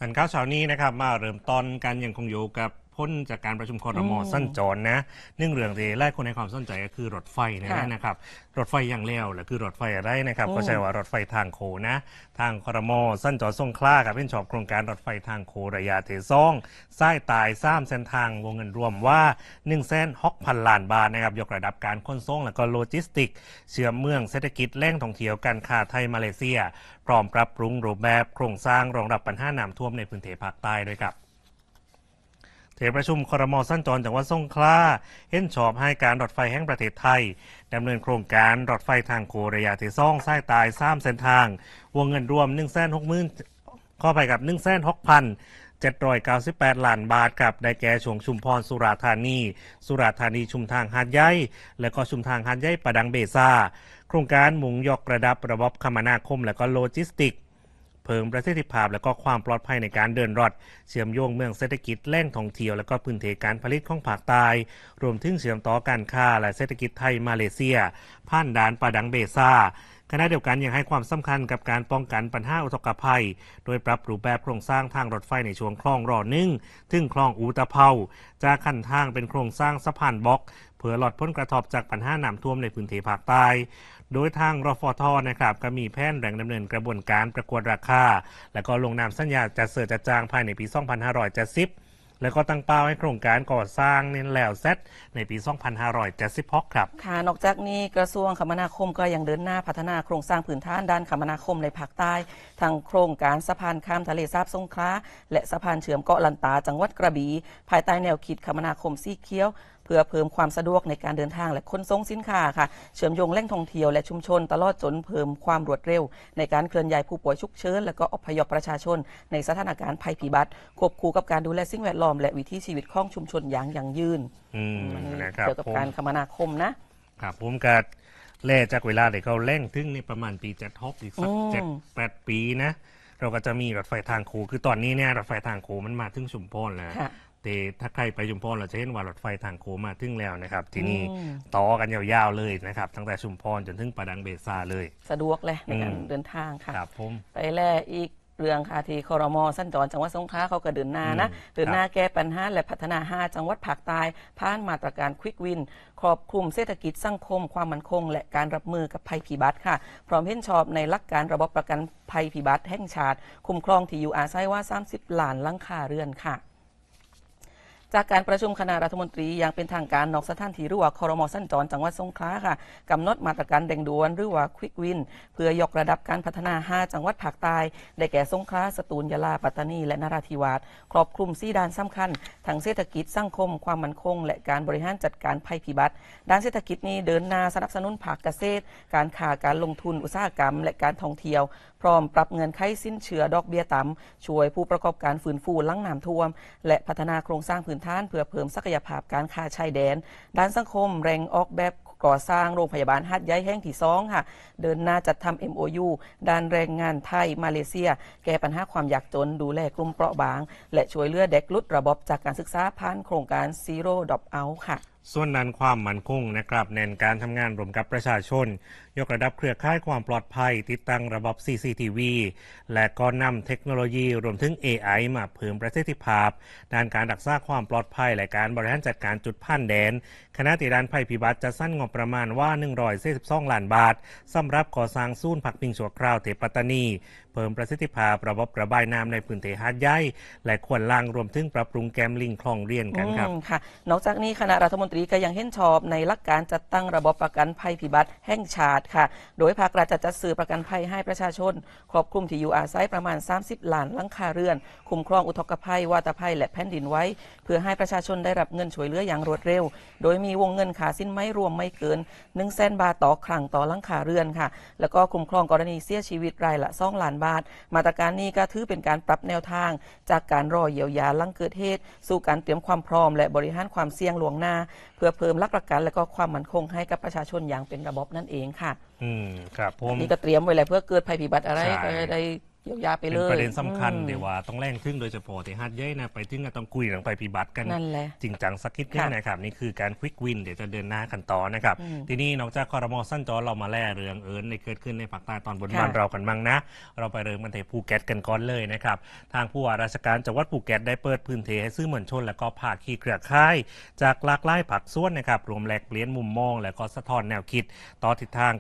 ทันข้าวเช้านี้นะครับมาเริ่มต้นกันยังคงอยู่กับพ้นจากการประชุมครม.สั้นจรนะเนื่องเรื่องที่แรกคนในความสนใจก็คือรถไฟนะครับรถไฟอย่างเลี้ยวหรือคือรถไฟอะไรนะครับก็ใช่ว่ารถไฟทางโคนะทางครม.สั้นจรสงขลากับเพื่อนชอบโครงการรถไฟทางโคระยะเทซ่องสายตาย3เส้นทางวงเงินรวมว่า160,000 ล้านบาทนะครับยกระดับการขนส่งและก็โลจิสติกเชื่อมเมืองเศรษฐกิจแหล่งท่องเที่ยวการค้าไทยมาเลเซียพร้อมปรับปรุงรูปแบบโครงสร้างรองรับปัญหาน้ำท่วมในพื้นที่ภาคใต้ด้วยครับที่ประชุมครม.สั้นจรจังหวัดสงขลาเห็นชอบให้การรถไฟแห่งประเทศไทยดำเนินโครงการรถไฟทางโคระยะที่2สายตาย3เส้นทางวงเงินรวม 160,000 ข้อไปกับ 166,798 ล้านบาทกับได้แก่ช่วงชุมพรสุราษฎร์ธานีชุมทางหาดใหญ่และก็ชุมทางหาดใหญ่ประดังเบซาโครงการมุ่งยกระดับระบบคมนาคมและก็โลจิสติกเพิ่มประสิทธิภาพและก็ความปลอดภัยในการเดินรถเชื่อมโยงเมืองเศรษฐกิจแหล่งท่องเที่ยวและก็พื้นที่การผลิตของภาคใต้รวมถึงเชื่อมต่อการค้าและเศรษฐกิจไทยมาเลเซียผ่านด่านประดังเบซาขณะเดียวกันยังให้ความสำคัญกับการป้องกันปัญหาอุทกภัยโดยปรับรูปแบบโครงสร้างทางรถไฟในช่วงคลองรอนึ่งถึงคลองอูตะเภาจากขั้นทางเป็นโครงสร้างสะพานบล็อกเพื่อลดผลกระทบจากปัญหาน้ำท่วมในพื้นที่ภาคใต้โดยทางรฟท.นะครับก็มีแผนแบ่งดำเนินกระบวนการประกวดราคาและก็ลงนามสัญญาจัดซื้อจัดจ้างภายในปี 2570 แล้วก็ตั้งเป้าให้โครงการก่อสร้างเน้นแล้วเสร็จในปี 2576 ครับค่ะนอกจากนี้กระทรวงคมนาคมก็ยังเดินหน้าพัฒนาโครงสร้างพื้นฐานด้านคมนาคมในภาคใต้ทั้งโครงการสะพานข้ามทะเลสาบสงขลาและสะพานเชื่อมเกาะลันตาจังหวัดกระบี่ภายใต้แนวคิดคมนาคมสีเขียวเพื่อเพิ่มความสะดวกในการเดินทางและขนส่งสินค้าค่ะเชื่อมโยงแหล่งท่องเที่ยวและชุมชนตลอดจนเพิ่มความรวดเร็วในการเคลื่อนย้ายผู้ป่วยฉุกเฉินและก็อพยพประชาชนในสถานการณ์ภัยพิบัติควบคู่กับการดูแลสิ่งแวดล้อมและวิถีชีวิตของชุมชนอย่างยั่งยืนเกี่ยวกับการคมนาคมนะครับผมก็แล่จากเวลาเด็กเขาเร่งถึงในประมาณปี76อีกสัก7-8 ปีนะเราก็จะมีรถไฟทางโค้งคือตอนนี้เนี่ยรถไฟทางโค้งมันมาถึงชุมพรแล้วแต่ถ้าใครไปชุมพรเราจะเห็นว่ารถไฟทางโค้งมาถึงแล้วนะครับที่นี่ต่อกันยาวๆเลยนะครับตั้งแต่ชุมพรจนถึงประดังเบซาเลยสะดวกเลยในการเดินทางค่ะครับผมไปแล่อีกเรื่องค่ะที่ครม.สั้นจรจังหวัดสงขลาเขาก็เดินหน้าเดินหน้าแก้ปัญหาและพัฒนา5จังหวัดภาคใต้ผ่านมาตรการควิกวินครอบคลุมเศรษฐกิจสังคมความมั่นคงและการรับมือกับภัยพิบัติค่ะพร้อมเห็นชอบในหลักการระบบประกันภัยพิบัติแห่งชาติคุ้มครองที่อยู่อาศัยว่า30 ล้านหลังคาเรือนค่ะจากการประชุมคณะรัฐมนตรีอย่างเป็นทางการนอกสถานที่หรือว่าครม.สั้นจรจังหวัดสงขลาค่ะกำหนดมาตรการเร่งด่วนหรือว่าควิกวินเพื่อยกระดับการพัฒนา5จังหวัดภาคใต้ได้แก่สงขลาสตูลยะลาปัตตานีและนราธิวาสครอบคลุม4ด้านสำคัญทั้งเศรษฐกิจสังคมความมั่นคงและการบริหารจัดการภัยพิบัติด้านเศรษฐกิจนี้เดินหน้าสนับสนุนภาคเกษตรการค้าการลงทุนอุตสาหกรรมและการท่องเที่ยวพร้อมปรับเงินไขสิ้นเชื่อดอกเบี้ยต่ำช่วยผู้ประกอบการฟื้นฟูหลังน้ำท่วมและพัฒนาโครงสร้างพื้นฐานเพื่อเพิ่มศักยภาพการค้าชายแดนด้านสังคมแรงออกแบบก่อสร้างโรงพยาบาลหาดใหญ่แห่งที่2ค่ะเดินหน้าจัดทำ MOU ด้านแรงงานไทยมาเลเซียแก้ปัญหาความยากจนดูแลกลุ่มเปราะบางและช่วยเหลือเด็กหลุดระบบจากการศึกษาผ่านโครงการ Zero Drop Out ค่ะส่วนนั้นความมั่นคงนะครับเน้นการทำงานร่วมกับประชาชนยกระดับเครือข่ายความปลอดภัยติดตั้งระบบ CCTV และก็นำเทคโนโลยีรวมถึง AI มาเพิ่มประสิทธิภาพด้านการรักษาความปลอดภัยและการบริหารจัดการจุดผ่านแดนคณะที่ด้านภัยพิบัติจะสร้างงบประมาณว่า142 ล้านบาทสำหรับก่อสร้างศูนย์พักพิงชั่วคราวที่ปัตตานีเพิ่มประสิทธิภาพระบบระบายน้ำในพื้นที่หาดใหญ่และขวนล่างรวมถึงปรับปรุงแกมลิงคลองเรียนกันครับค่ะนอกจากนี้คณะรัฐมนตรีก็ยังเห็นชอบในหลักการจัดตั้งระบบประกันภัยพิบัติแห่งชาติค่ะโดยภาครัฐจะจัดซื้อประกันภัยให้ประชาชนครอบคลุมที่อยู่อาศัยประมาณ30 ล้านหลังคาเรือนคุ้มครองอุทกภัยวาตภัยและแผ่นดินไหวเพื่อให้ประชาชนได้รับเงินช่วยเหลืออย่างรวดเร็วโดยมีวงเงินค่าสินไหมรวมไม่เกิน100,000 บาทต่อครั้งต่อหลังคาเรือนค่ะแล้วก็คุ้มครองกรณีเสียชีวิตรายละ2 ล้านบาทมาตรการนี้ก็ถือเป็นการปรับแนวทางจากการรอเยียวยาหลังเกิดเหตุสู่การเตรียมความพร้อมและบริหารความเสี่ยงล่วงหน้าเพื่อเพิ่มหลักประกันและก็ความมั่นคงให้กับประชาชนอย่างเป็นระบบนั่นเองค่ะครับผมนี่ก็เตรียมไว้แล้วเพื่อเกิดภัยพิบัติอะไรก็ได้เยียวยาไปเป็เลนยประเด็นสำคัญอืมเดี๋ยวว่าต้องแรงทึ่งโดยเฉพาะที่หาดใหญ่นะไปถึงก็ต้องคุยเรื่องภัยพิบัติกันนั่นแหละจริงจังสักนิดนึงค่ะนะครับนี่คือการควิกวินเดี๋ยวจะเดินหน้ากันต่อนะครับอืมทีนี้นอกจากคอรมอสั้นจอเรามาแล่เรื่องในเกิดขึ้นในภาคใต้ตอนบนค่ะบ้านเรากันบ้างนะ เราไปเริ่มกันที่ภูเก็ตกันก่อนเลยนะครับทางผู้ว่าราชการจังหวัดภูเก็ตได้เปิดพื้นที่ให้สื่อมวลชนและก็ภาคีเครือข่ายจากหลากหลายภาคส่วนนะครับรวมแลกเปลี่ยนมุมมองและก็สะท้อนแนวคิดต่อทิศทาง